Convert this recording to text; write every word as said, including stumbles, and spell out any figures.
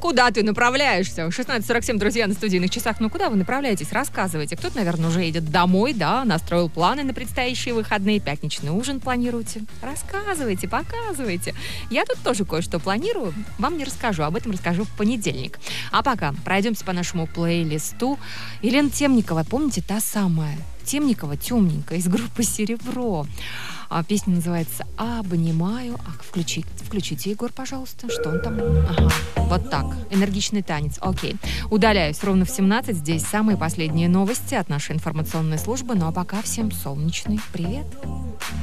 куда ты направляешься? шестнадцать сорок семь, друзья, на студийных часах. Ну, куда вы направляетесь? Рассказывайте. Кто-то, наверное, уже едет домой, да, настроил планы на предстоящие выходные. Пятничный ужин планируете. Рассказывайте, показывайте. Я тут тоже кое-что планирую. Вам не расскажу. Об этом расскажу в понедельник. А пока пройдемся по нашему плейлисту. Елена Темникова, помните, та самая? Темникова, темненькая, из группы «Серебро». А песня называется «Обнимаю». А, включи, включите, Егор, пожалуйста. Что он там? Ага, вот так. Энергичный танец. Окей. Удаляюсь ровно в семнадцать. Здесь самые последние новости от нашей информационной службы. Ну а пока всем солнечный привет.